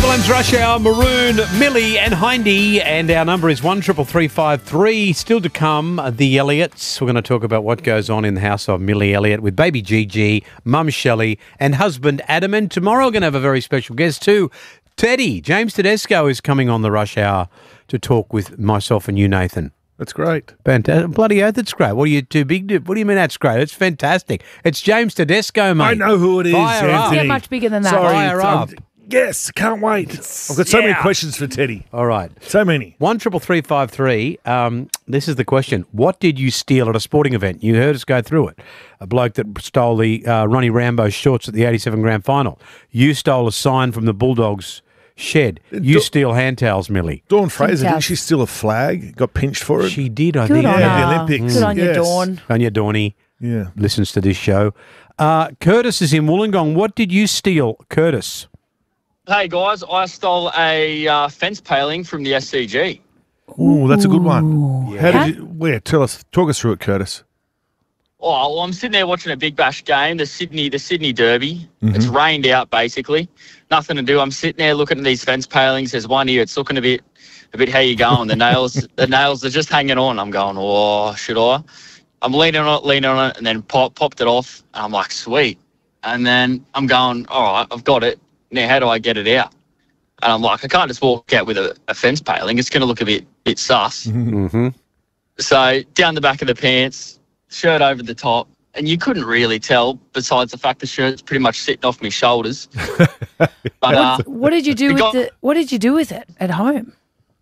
Triple M's Rush Hour, Maroon, Millie and Hindy, and our number is 133353. Still to come, the Elliots. We're going to talk about what goes on in the house of Millie Elliott with baby Gigi, mum Shelley, and husband Adam. And tomorrow we're going to have a very special guest too, Teddy. James Tedesco is coming on the Rush Hour to talk with myself and you, Nathan. That's great. Fantastic. Bloody oath, it's great. What are you too big to? What do you mean that's great? It's fantastic. It's James Tedesco, mate. I know who it is, Fire up. Anthony. Get much bigger than that. Sorry, Fire up. Yes, can't wait. I've got so many questions for Teddy. All right. So many. 133353. This is the question. What did you steal at a sporting event? You heard us go through it. A bloke that stole the Ronnie Rambo shorts at the 87 grand final. You stole a sign from the Bulldogs shed. You steal hand towels, Millie. Dawn Fraser, didn't she steal a flag? Got pinched for it? She did, I Good think. on Yeah, her. the Olympics. Good on you, Yes. Dawn. Anya Dawny Yeah. listens to this show. Curtis is in Wollongong. What did you steal, Curtis? Hey guys, I stole a fence paling from the SCG. Ooh, that's a good one. Yeah. How did you? Where? Talk us through it, Curtis. Oh, well, I'm sitting there watching a Big Bash game, the Sydney Derby. It's rained out basically, nothing to do. I'm sitting there looking at these fence palings. There's one here. It's looking a bit how you going. The nails are just hanging on. I'm going, oh, should I? I'm leaning on it, and then popped it off. And I'm like, sweet. And then I'm going, all right, I've got it. Now, how do I get it out? And I'm like, I can't just walk out with a fence paling. It's going to look a bit sus. Mm-hmm. So down the back of the pants, shirt over the top, and you couldn't really tell, besides the fact the shirt's pretty much sitting off my shoulders. But What did you do What did you do with it at home?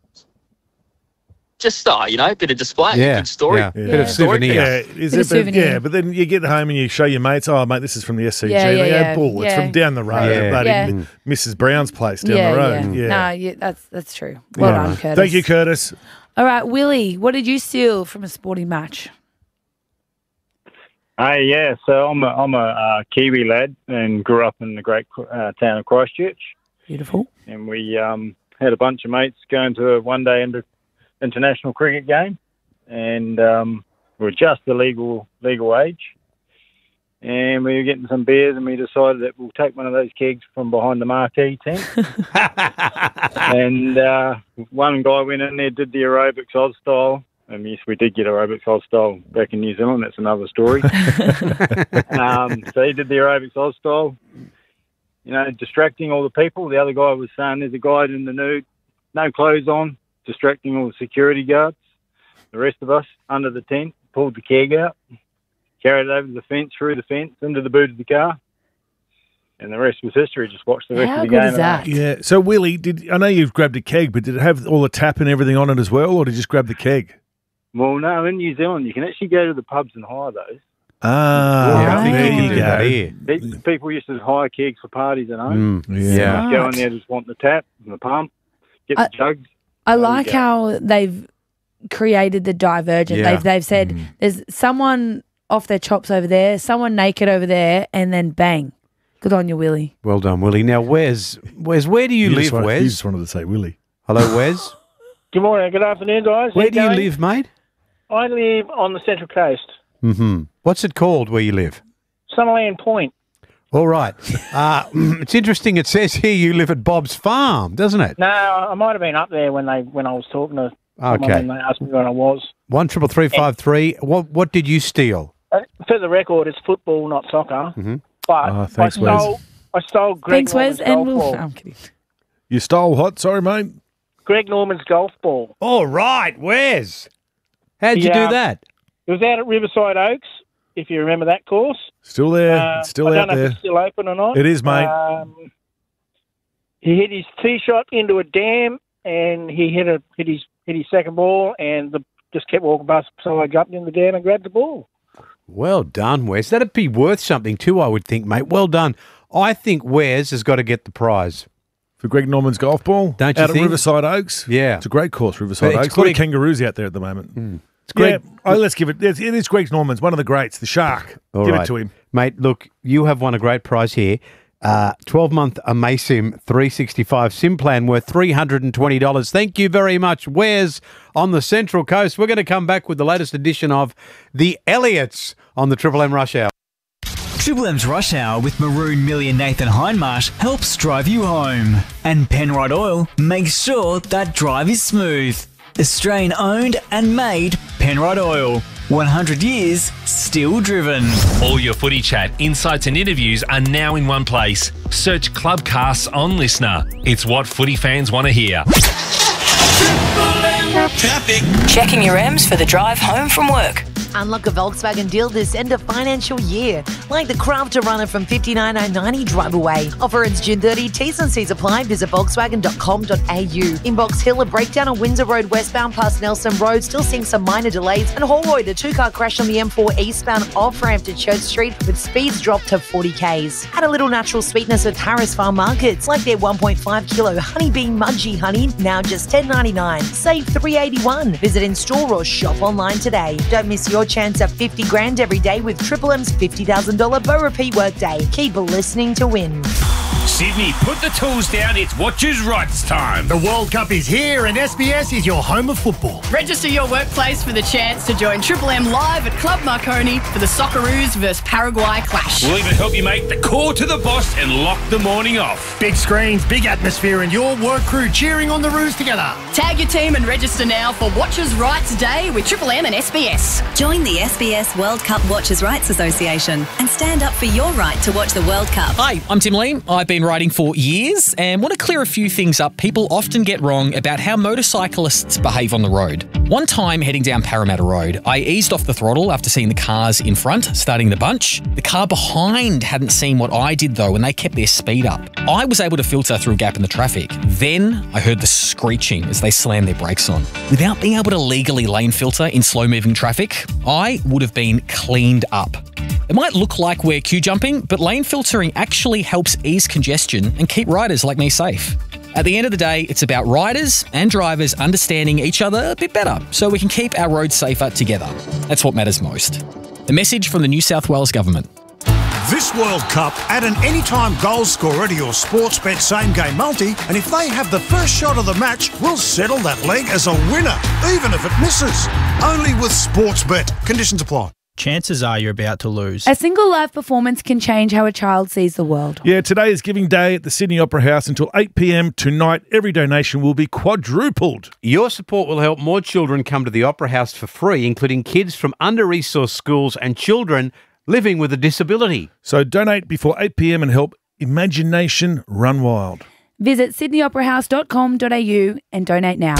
just a bit of display, Yeah. good story. Yeah. Bit of souvenir. Yeah, Bit of souvenir. but then you get home and you show your mates, oh, mate, this is from the SCG. Yeah, They yeah, go, bull, it's yeah. from down the road, Yeah. bloody Yeah. Mrs. Brown's place down the road. Yeah. No, that's true. Well Yeah. done, Curtis. Thank you, Curtis. All right, Willie, what did you steal from a sporting match? Hey, yeah. So I'm a Kiwi lad and grew up in the great town of Christchurch. Beautiful. And we had a bunch of mates going to a one-day international cricket game, and we were just the legal age. And we were getting some beers, and we decided that we'll take one of those kegs from behind the marquee tent. And one guy went in there, did the aerobics Oz style. And yes, we did get aerobics Oz style back in New Zealand. That's another story. So he did the aerobics Oz style, distracting all the people. The other guy was saying there's a guy in the nude, no clothes on, distracting all the security guards. The rest of us under the tent pulled the keg out, carried it over the fence, through the fence, into the boot of the car. And the rest was history. Just watch the rest How of the good game. is that? Yeah. So, Willie, I know you've grabbed a keg, but did it have all the tap and everything on it as well, or did you just grab the keg? Well, no, in New Zealand, you can actually go to the pubs and hire those. Ah, Yeah, I think there you can you do that go. here. People used to hire kegs for parties at home. Yeah. Go in there, just want the tap and the pump, get the jugs. I There you like go. how they've created the divergent. Yeah. They've said there's someone off their chops over there, someone naked over there, and then bang. Good on you, Willie. Well done, Willie. Now, Wes, where do you live, You Wes? just wanted to say Willie. Hello, Wes. Good morning, good afternoon, guys. Where How do you going? live, mate? I live on the Central Coast, Mm-hmm. What's it called where you live? Summerland Point. All right. It's interesting. It says here you live at Bob's Farm, doesn't it? No, I might have been up there when I was talking to someone Okay. and they asked me where I was. 133353. What did you steal? For the record, it's football, not soccer. Mhm. But Oh, thanks, Wes. I stole Greg Thanks, Wes. Norman's And golf we'll. ball. I'm kidding. You stole what? Sorry, mate. Greg Norman's golf ball. All right, Wes. How'd you Yeah. do that? It was out at Riverside Oaks, if you remember that course. Still there. It's still I out don't know there. if it's still open or not. It is, mate. He hit his tee shot into a dam, and he hit his second ball, and just kept walking past. So I jumped in the dam and grabbed the ball. Well done, Wes. That'd be worth something too, I would think, mate. Well done. I think Wes has got to get the prize. For Greg Norman's golf ball? Don't you out think? at Riverside Oaks? Yeah. It's a great course, Riverside But it's Oaks. A lot of Greg- kangaroos out there at the moment. It's Greg. Yeah, let's give it. It is Greg Norman's, one of the greats, the shark. All give right. it to him. Mate, look, you have won a great prize here. 12-month Amasim 365 SIM plan worth $320. Thank you very much, Wes, on the Central Coast. We're going to come back with the latest edition of The Elliots on the Triple M Rush Hour. Triple M's Rush Hour with Maroon, Millie and Nathan Hindmarsh helps drive you home. And Penrite Oil makes sure that drive is smooth. Australian owned and made Penrite Oil. 100 years, still driven. All your footy chat, insights and interviews are now in one place. Search Clubcasts on Listener. It's what footy fans want to hear. Traffic. Checking your M's for the drive home from work. Unlock a Volkswagen deal this end of financial year, like the Crafter Runner from $59,990 drive away. Offer ends June 30. T's and C's apply. Visit volkswagen.com.au. In Box Hill, a breakdown on Windsor Road westbound past Nelson Road, still seeing some minor delays. And Holroyd, a two-car crash on the M4 eastbound off-ramp to Church Street with speeds dropped to 40 k's. Add a little natural sweetness with Harris Farm Markets, like their 1.5 kilo honeybee mudgee honey, now just $10.99. Save $3.81. Visit in-store or shop online today. Don't miss your chance at 50 grand every day with Triple M's $50,000 Bow Repeat Workday. Keep listening to win. Sydney, put the tools down. It's Watchers' Rights time. The World Cup is here and SBS is your home of football. Register your workplace for the chance to join Triple M live at Club Marconi for the Socceroos vs Paraguay clash. We'll even help you make the call to the boss and lock the morning off. Big screens, big atmosphere and your work crew cheering on the Roos together. Tag your team and register now for Watchers' Rights Day with Triple M and SBS. Join the SBS World Cup Watchers' Rights Association and stand up for your right to watch the World Cup. Hi, I'm Tim Lee. I've been riding for years and want to clear a few things up people often get wrong about how motorcyclists behave on the road. One time heading down Parramatta Road, I eased off the throttle after seeing the cars in front starting the bunch. The car behind hadn't seen what I did though, and they kept their speed up. I was able to filter through a gap in the traffic. Then I heard the screeching as they slammed their brakes on. Without being able to legally lane filter in slow-moving traffic, I would have been cleaned up. It might look like we're queue jumping, but lane filtering actually helps ease congestion and keep riders like me safe. At the end of the day, it's about riders and drivers understanding each other a bit better so we can keep our roads safer together. That's what matters most. A message from the New South Wales Government. This World Cup, add an anytime goal scorer to your Sportsbet Same Game Multi, and if they have the first shot of the match, we'll settle that leg as a winner, even if it misses. Only with Sportsbet. Conditions apply. Chances are you're about to lose. A single live performance can change how a child sees the world. Yeah, today is Giving Day at the Sydney Opera House until 8 p.m. tonight. Every donation will be quadrupled. Your support will help more children come to the Opera House for free, including kids from under-resourced schools and children living with a disability. So donate before 8 p.m. and help imagination run wild. Visit sydneyoperahouse.com.au and donate now.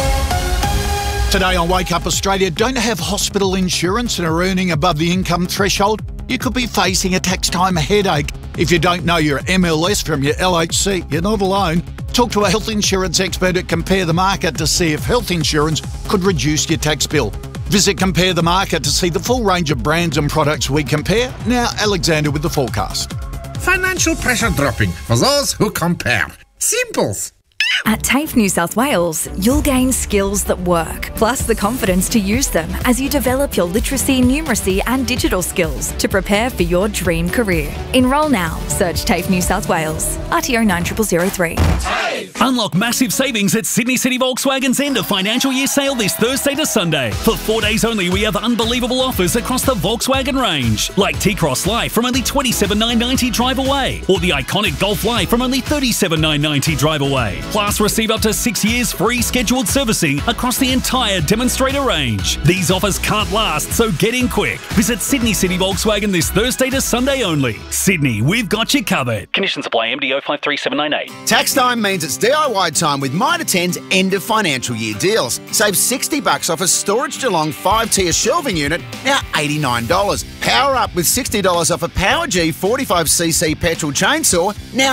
Today on Wake Up Australia, don't have hospital insurance and are earning above the income threshold? You could be facing a tax time headache. If you don't know your MLS from your LHC, you're not alone. Talk to a health insurance expert at Compare the Market to see if health insurance could reduce your tax bill. Visit Compare the Market to see the full range of brands and products we compare. Now, Alexander with the forecast. Financial pressure dropping for those who compare. Simples. At TAFE New South Wales, you'll gain skills that work, plus the confidence to use them as you develop your literacy, numeracy and digital skills to prepare for your dream career. Enrol now. Search TAFE New South Wales. RTO 9003. Unlock massive savings at Sydney City Volkswagen's end of financial year sale this Thursday to Sunday. For 4 days only, we have unbelievable offers across the Volkswagen range, like T-Cross Life from only $27,990 drive away, or the iconic Golf Life from only $37,990 drive away. Plus, receive up to 6 years free scheduled servicing across the entire demonstrator range. These offers can't last, so get in quick. Visit Sydney City Volkswagen this Thursday to Sunday only. Sydney, we've got you covered. Conditions apply. MDO 53798. Tax time means it's DIY time with Mitre 10's end of financial year deals. Save $60 off a Storage Geelong 5-tier shelving unit, now $89. Power up with $60 off a Power G 45cc petrol chainsaw, now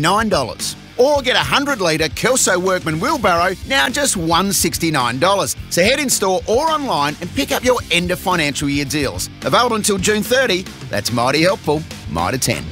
$99. Or get a 100-litre Kelso Workman wheelbarrow, now just $169. So head in store or online and pick up your end of financial year deals. Available until June 30. That's mighty helpful. Mitre 10.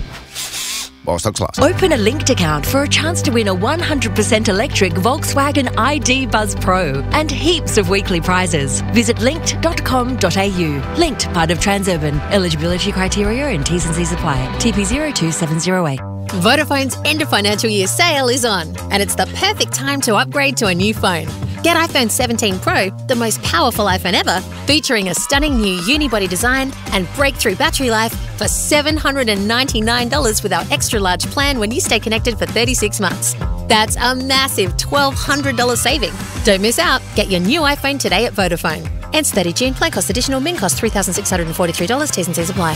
While stocks last. Open a Linked account for a chance to win a 100% electric Volkswagen ID Buzz Pro and heaps of weekly prizes. Visit linked.com.au. Linked, part of Transurban. Eligibility criteria and T's and C's apply. TP 02708. Vodafone's end of financial year sale is on, and it's the perfect time to upgrade to a new phone. Get iPhone 17 Pro, the most powerful iPhone ever, featuring a stunning new unibody design and breakthrough battery life for $799 with our extra large plan when you stay connected for 36 months. That's a massive $1,200 saving. Don't miss out. Get your new iPhone today at Vodafone. Ends 30 June. Plan cost additional. Min cost $3,643. T's and C's apply.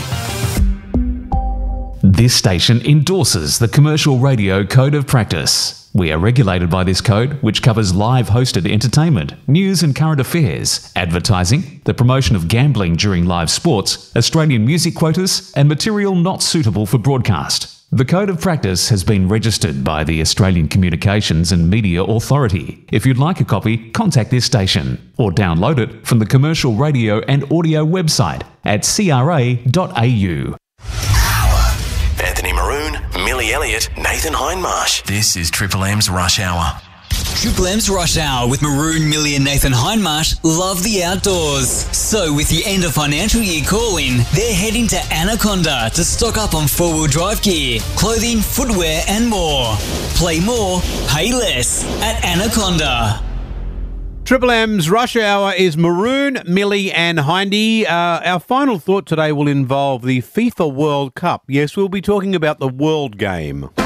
This station endorses the Commercial Radio Code of Practice. We are regulated by this code, which covers live hosted entertainment, news and current affairs, advertising, the promotion of gambling during live sports, Australian music quotas, and material not suitable for broadcast. The Code of Practice has been registered by the Australian Communications and Media Authority. If you'd like a copy, contact this station or download it from the Commercial Radio and Audio website at cra.au. Anthony Maroon, Millie Elliott, Nathan Hindmarsh. This is Triple M's Rush Hour. Triple M's Rush Hour with Maroon, Millie and Nathan Hindmarsh love the outdoors. So with the end of financial year call-in, they're heading to Anaconda to stock up on four-wheel drive gear, clothing, footwear and more. Play more, pay less at Anaconda. Triple M's Rush Hour is Maroon, Millie and Hindy. Our final thought today will involve the FIFA World Cup. Yes, we'll be talking about the World Game.